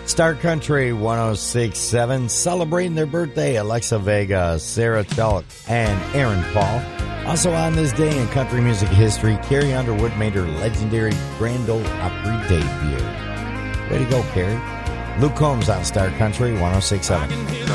Star Country 106.7, celebrating their birthday, Alexa Vega, Sarah Chalk, and Aaron Paul. Also on this day in country music history, Carrie Underwood made her legendary Grand Ole Opry debut. Way to go, Carrie. Luke Combs on Star Country 106.7.